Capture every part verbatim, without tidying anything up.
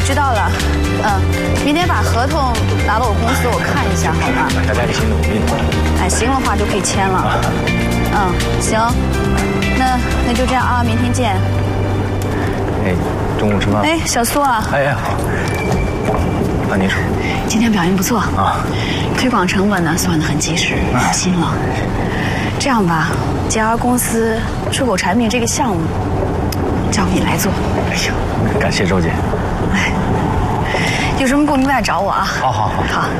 知道了。嗯，明天把合同拿到我公司，我看一下，好吗？ 大家一起努力。 哎，行的话就可以签了。嗯，行，那那就这样啊，明天见。 哎，中午吃饭。 哎，小苏啊。 哎，好。那您说。 今天表现不错啊， 推广成本呢算得很及时，放心了。这样吧 ，J R 公司出口产品这个项目交给你来做。 哎呀，感谢周姐。 哎，有什么顾您再找我啊。 好好好。 好。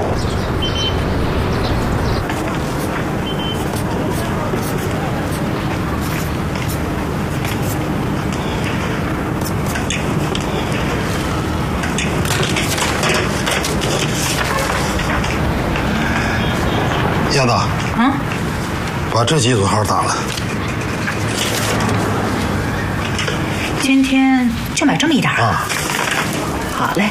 杨导， 嗯， 把这几组号打了。 今天就买这么一点啊？ 好嘞。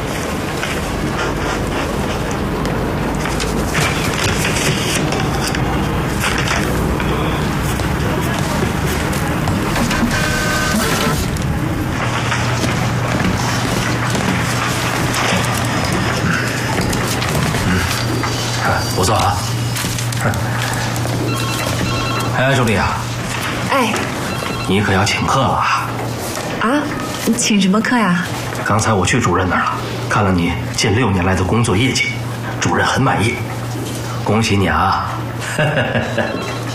不错啊。哎，兄弟啊， 哎， 你可要请客了啊！ 啊，你请什么客呀？ 刚才我去主任那儿了，看了你近六年来的工作业绩，主任很满意，恭喜你啊！